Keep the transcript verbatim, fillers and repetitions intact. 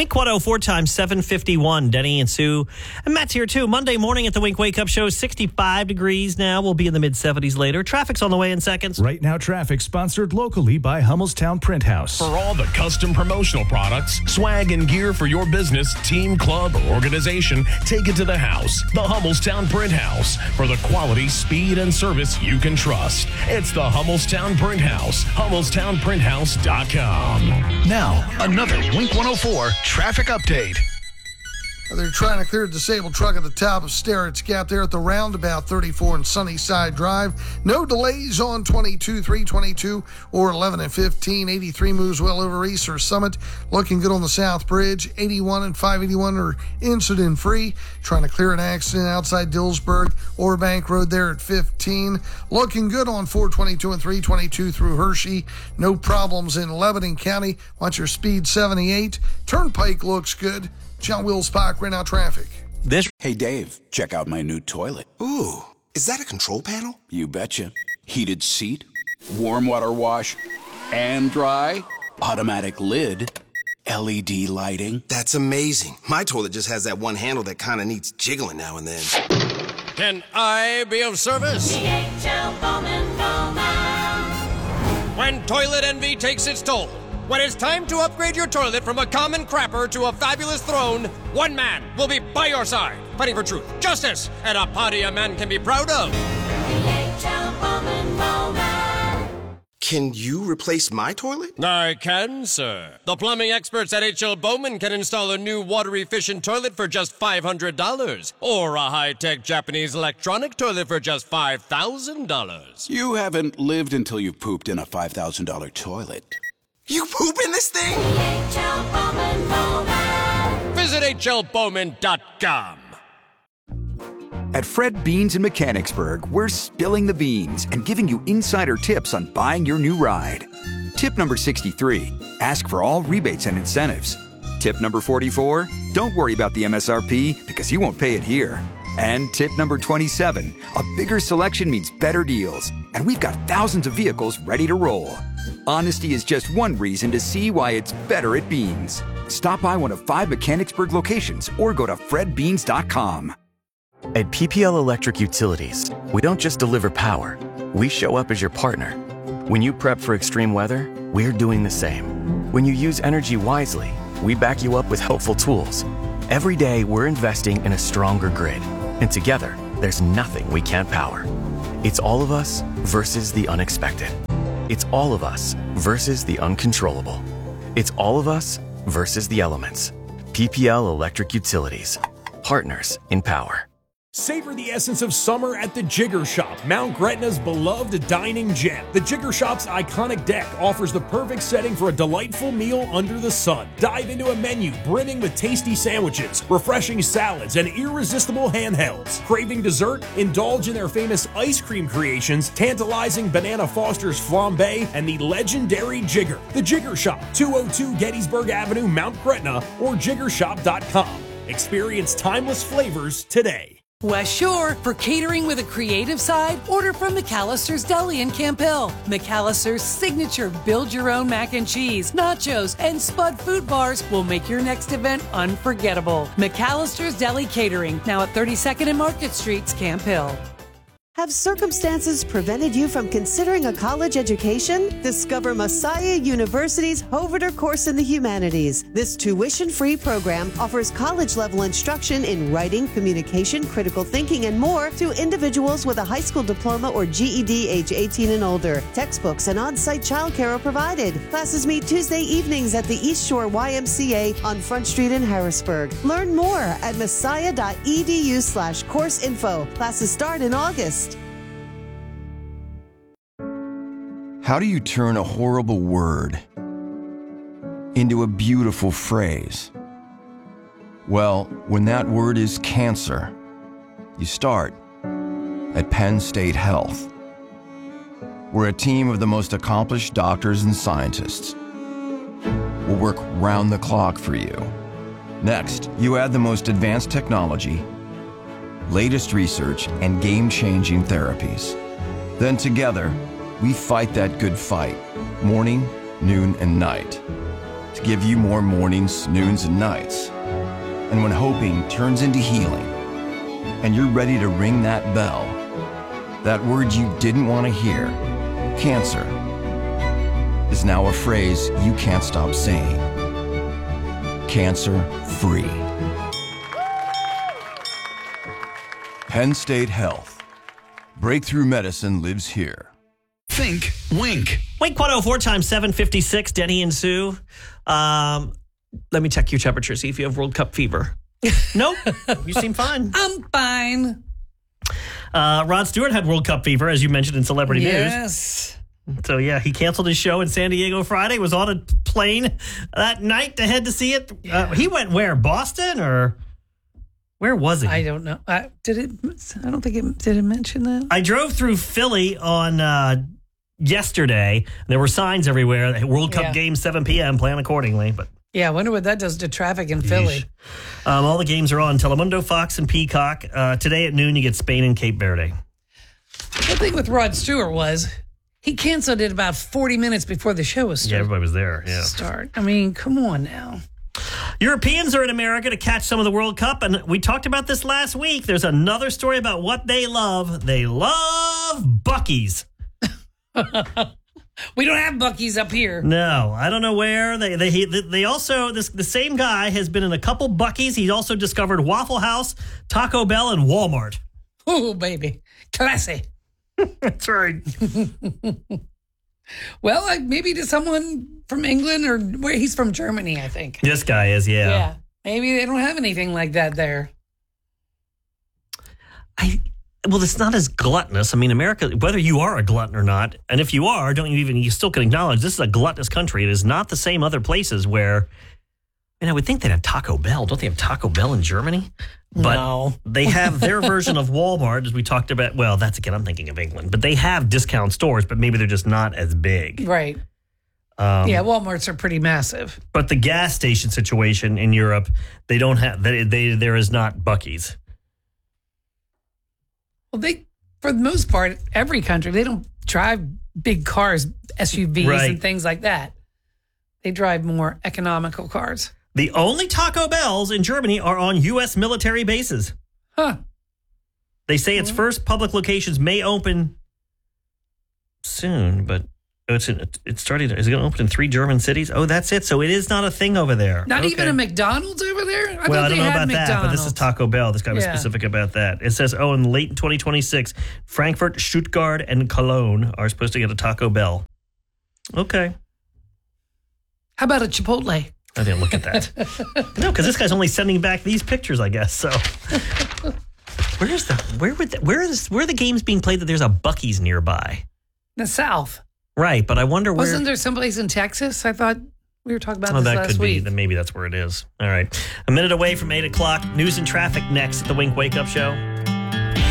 Wink one oh four times seven fifty-one. Denny and Sue. And Matt's here too. Monday morning at the Wink Wake Up Show, sixty-five degrees now. We'll be in the mid seventies later. Traffic's on the way in seconds. Right Now Traffic, sponsored locally by Hummelstown Print House. For all the custom promotional products, swag and gear for your business, team, club, or organization, take it to the house. The Hummelstown Print House. For the quality, speed, and service you can trust. It's the Hummelstown Print House. Hummelstown Print House dot com. Now, another Wink one oh four traffic update. They're trying to clear a disabled truck at the top of Sterrett's Gap there at the roundabout thirty-four and Sunnyside Drive. No delays on twenty-two, three twenty-two, or eleven and fifteen. eighty-three moves well over Easter Summit. Looking good on the South Bridge. eighty-one and five eighty-one are incident-free. Trying to clear an accident outside Dillsburg or Bank Road there at fifteen. Looking good on four twenty-two and three twenty-two through Hershey. No problems in Lebanon County. Watch your speed seventy-eight. Turnpike looks good. John Wills Park, Right Now Traffic. This. Hey, Dave, check out my new toilet. Ooh, is that a control panel? You betcha. Heated seat, warm water wash, and dry, automatic lid, L E D lighting. That's amazing. My toilet just has that one handle that kind of needs jiggling now and then. Can I be of service? D H L Bowman Bowman. When toilet envy takes its toll. When it's time to upgrade your toilet from a common crapper to a fabulous throne, one man will be by your side, fighting for truth, justice, and a party a man can be proud of. D H L Bowman Bowman. Can you replace my toilet? I can, sir. The plumbing experts at H L Bowman can install a new water-efficient toilet for just five hundred dollars, or a high-tech Japanese electronic toilet for just five thousand dollars. You haven't lived until you've pooped in a five thousand dollars toilet. You poop in this thing? H L Bowman Bowman. Visit H L Bowman dot com. At Fred Beans in Mechanicsburg, we're spilling the beans and giving you insider tips on buying your new ride. Tip number sixty-three, ask for all rebates and incentives. Tip number forty-four, don't worry about the M S R P because you won't pay it here. And tip number twenty-seven, a bigger selection means better deals. And we've got thousands of vehicles ready to roll. Honesty is just one reason to see why it's better at Beans. Stop by one of five Mechanicsburg locations or go to Fred Beans dot com. At P P L Electric Utilities, we don't just deliver power, we show up as your partner. When you prep for extreme weather, we're doing the same. When you use energy wisely, we back you up with helpful tools. Every day, we're investing in a stronger grid. And together, there's nothing we can't power. It's all of us versus the unexpected. It's all of us versus the uncontrollable. It's all of us versus the elements. P P L Electric Utilities. Partners in power. Savor the essence of summer at the Jigger Shop, Mount Gretna's beloved dining gem. The Jigger Shop's iconic deck offers the perfect setting for a delightful meal under the sun. Dive into a menu brimming with tasty sandwiches, refreshing salads, and irresistible handhelds. Craving dessert? Indulge in their famous ice cream creations, tantalizing Banana Foster's flambe, and the legendary Jigger. The Jigger Shop, two oh two Gettysburg Avenue, Mount Gretna, or jigger shop dot com. Experience timeless flavors today. West Shore, for catering with a creative side, order from McAllister's Deli in Camp Hill. McAllister's signature build-your-own mac and cheese, nachos, and Spud food bars will make your next event unforgettable. McAllister's Deli Catering, now at thirty-second and Market Streets, Camp Hill. Have circumstances prevented you from considering a college education? Discover Messiah University's Hoverter course in the humanities. This tuition-free program offers college-level instruction in writing, communication, critical thinking, and more to individuals with a high school diploma or G E D age eighteen and older. Textbooks and on-site childcare are provided. Classes meet Tuesday evenings at the East Shore Y M C A on Front Street in Harrisburg. Learn more at messiah dot e d u slash course info. Classes start in August. How do you turn a horrible word into a beautiful phrase? Well, when that word is cancer, you start at Penn State Health. We're a team of the most accomplished doctors and scientists. We'll work round the clock for you. Next, you add the most advanced technology, latest research, and game-changing therapies. Then together, we fight that good fight, morning, noon, and night. to give you more mornings, noons, and nights. And when hoping turns into healing, and you're ready to ring that bell, that word you didn't want to hear, cancer, is now a phrase you can't stop saying. Cancer-free. Penn State Health. Breakthrough medicine lives here. Think Wink. Wink one oh four times seven fifty-six, Denny and Sue. Um, let me check your temperature, see if you have World Cup fever. Nope. You seem fine. I'm fine. Uh, Rod Stewart had World Cup fever, as you mentioned in Celebrity News. Yes. So, yeah, he canceled his show in San Diego Friday, was on a plane that night to head to see it. Yeah. Uh, he went where? Boston or where was he? I don't know. I, did it? I don't think it did it mention that. I drove through Philly on uh, yesterday. There were signs everywhere. World Cup Yeah. game, seven p.m. Plan accordingly. But Yeah, I wonder what that does to traffic in Philly. um, all the games are on Telemundo, Fox, and Peacock. Uh, today at noon, you get Spain and Cape Verde. The thing with Rod Stewart was he canceled it about forty minutes before the show was Yeah, started. everybody was there. Yeah. Start. I mean, come on now. Europeans are in America to catch some of the World Cup, and we talked about this last week. There's another story about what they love. They love Buc-ee's. We don't have Buc-ee's up here. No, I don't know where. They they he, they also, this the same guy has been in a couple Buc-ee's. He's also discovered Waffle House, Taco Bell, and Walmart. Oh, baby. Classy. That's right. Well, like maybe to someone from England or where he's from Germany, I think. This guy is, yeah. Yeah. Maybe they don't have anything like that there. I Well, it's not as gluttonous. I mean, America, whether you are a glutton or not, and if you are, don't you even, you still can acknowledge this is a gluttonous country. It is not the same other places where, I mean, I would think they'd have Taco Bell. Don't they have Taco Bell in Germany? But no. They have their version of Walmart, as we talked about. Well, that's again, I'm thinking of England. But they have discount stores, but maybe they're just not as big. Right. Um, yeah, Walmarts are pretty massive. But the gas station situation in Europe, they don't have, they, they there is not Buc-ee's. Well, they, for the most part, every country, they don't drive big cars, S U Vs Right. and things like that. They drive more economical cars. The only Taco Bells in Germany are on U S military bases. Huh. They say its first public locations may open soon, but it's in, it's starting. Is it going to open in three German cities? Oh, that's it. So it is not a thing over there. Not Okay. even a McDonald's over there? I well, thought I don't they know had about McDonald's. that, but this is Taco Bell. This guy was Yeah. specific about that. It says, oh, in late in twenty twenty-six, Frankfurt, Stuttgart, and Cologne are supposed to get a Taco Bell. Okay. How about a Chipotle? I didn't look at that. No, because this guy's only sending back these pictures, I guess. So, where's the where would the, where is where are the games being played that there's a Buc-ee's nearby? The South. Right, but I wonder where. Wasn't there someplace in Texas? I thought we were talking about Oh, this that last could be. week. Then maybe that's where it is. All right, a minute away from eight o'clock. News and traffic next at the Wink Wake Up Show.